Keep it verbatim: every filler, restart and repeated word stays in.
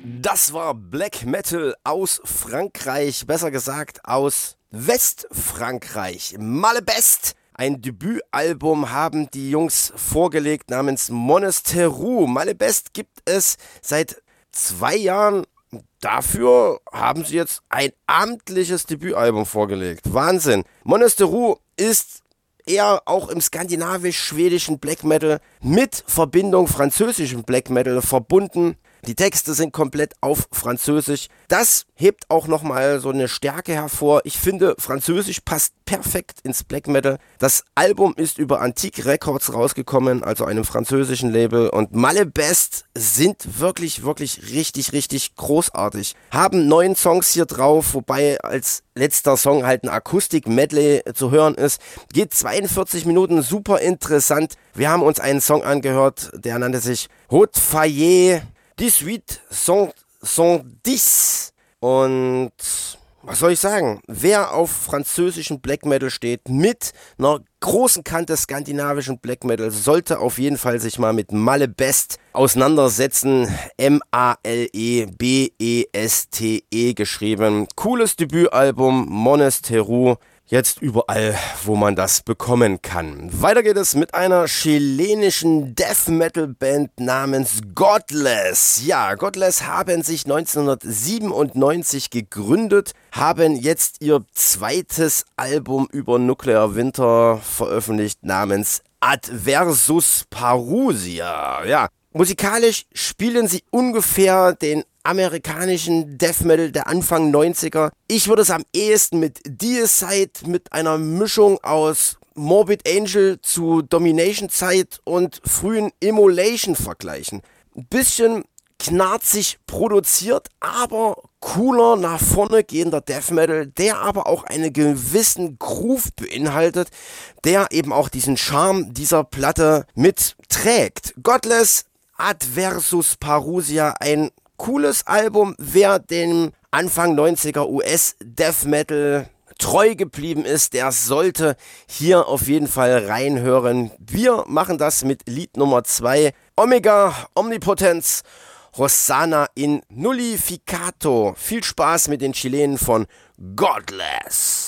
Das war Black Metal aus Frankreich, besser gesagt aus Westfrankreich. Malebest, ein Debütalbum haben die Jungs vorgelegt namens Monasteru. Malebest gibt es seit zwei Jahren. Dafür haben sie jetzt ein amtliches Debütalbum vorgelegt. Wahnsinn. Monasteru ist eher auch im skandinavisch-schwedischen Black Metal mit Verbindung französischem Black Metal verbunden. Die Texte sind komplett auf Französisch. Das hebt auch nochmal so eine Stärke hervor. Ich finde, Französisch passt perfekt ins Black Metal. Das Album ist über Antique Records rausgekommen, also einem französischen Label. Und Malebest sind wirklich, wirklich richtig, richtig großartig. Haben neun Songs hier drauf, wobei als letzter Song halt ein Akustik-Medley zu hören ist. Geht zweiundvierzig Minuten, super interessant. Wir haben uns einen Song angehört, der nannte sich Haute Faye. dix-huit soixante-dix. Und was soll ich sagen? Wer auf französischen Black Metal steht, mit einer großen Kante skandinavischen Black Metal, sollte auf jeden Fall sich mal mit Malebest auseinandersetzen. M A L E B E S T E geschrieben. Cooles Debütalbum, Monasteru. Jetzt überall, wo man das bekommen kann. Weiter geht es mit einer chilenischen Death Metal Band namens Godless. Ja, Godless haben sich neunzehnhundertsiebenundneunzig gegründet, haben jetzt ihr zweites Album über Nuclear Winter veröffentlicht namens Adversus Parousia. Ja, musikalisch spielen sie ungefähr den amerikanischen Death Metal der Anfang neunziger. Ich würde es am ehesten mit Deicide, mit einer Mischung aus Morbid Angel zu Domination Zeit und frühen Immolation vergleichen. Ein bisschen knarzig produziert, aber cooler, nach vorne gehender Death Metal, der aber auch einen gewissen Groove beinhaltet, der eben auch diesen Charme dieser Platte mitträgt. Godless, Adversus Parousia, ein cooles Album. Wer dem Anfang neunziger U S Death Metal treu geblieben ist, der sollte hier auf jeden Fall reinhören. Wir machen das mit Lied Nummer zwei, Omega Omnipotence Hosanna in Nullificato. Viel Spaß mit den Chilenen von Godless.